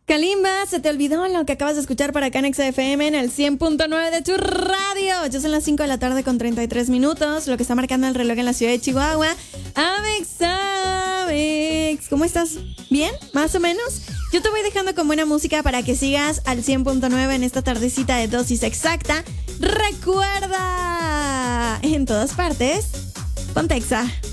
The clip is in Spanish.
Kalimba, se te olvidó lo que acabas de escuchar para acá en XFM en el 100.9 de tu radio. Ya son las 5 de la tarde con 33 minutos, lo que está marcando el reloj en la ciudad de Chihuahua. Amex, ¿cómo estás? ¿Bien? ¿Más o menos? Yo te voy dejando con buena música para que sigas al 100.9 en esta tardecita de dosis exacta. Recuerda, en todas partes, ponte Exa.